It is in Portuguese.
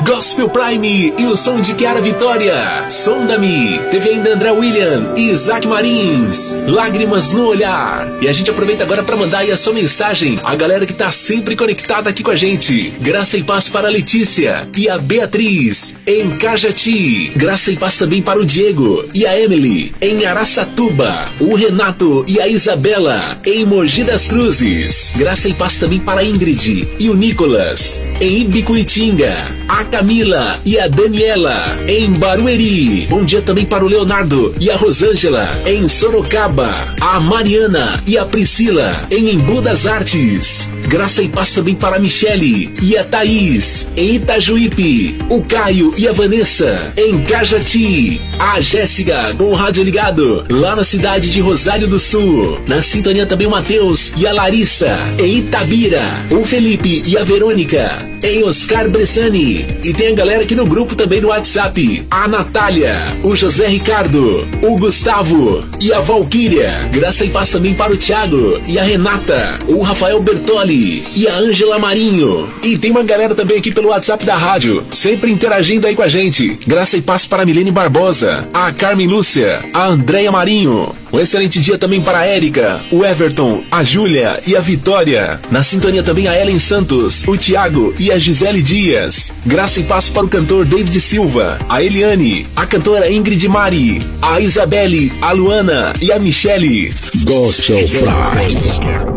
Gospel Prime e o som de Chiara Vitória. Sonda-me. Teve ainda André William e Isaac Marins. Lágrimas no Olhar. E a gente aproveita agora para mandar aí a sua mensagem. A galera que tá sempre conectada aqui com a gente. Graça e paz para a Letícia e a Beatriz em Cajati. Graça e paz também para o Diego e a Emily em Araçatuba. O Renato e a Isabela em Mogi das Cruzes. Graça e paz também para a Ingrid e o Nicolas em Ibicuitinga. A Camila e a Daniela em Barueri. Bom dia também para o Leonardo e a Rosângela em Sorocaba. A Mariana e a Priscila em Embu das Artes. Graça e paz também para a Michele e a Thaís em Itajuípe. O Caio e a Vanessa em Cajati. A Jéssica com o rádio ligado lá na cidade de Rosário do Sul. Na sintonia também o Matheus e a Larissa em Itabira. O Felipe e a Verônica em Oscar Bressani. E tem a galera aqui no grupo também no WhatsApp. A Natália, o José Ricardo, o Gustavo e a Valquíria. Graça e paz também para o Thiago e a Renata, o Rafael Bertoli e a Ângela Marinho. E tem uma galera também aqui pelo WhatsApp da rádio, sempre interagindo aí com a gente. Graça e paz para a Milene Barbosa, a Carmen Lúcia, a Andréia Marinho. Um excelente dia também para a Érica, o Everton, a Júlia e a Vitória. Na sintonia também a Ellen Santos, o Thiago e a Gisele Dias. Graça e paz para o cantor David Silva, a Eliane, a cantora Ingrid Mari, a Isabelle, a Luana e a Michele. Gospel Prime.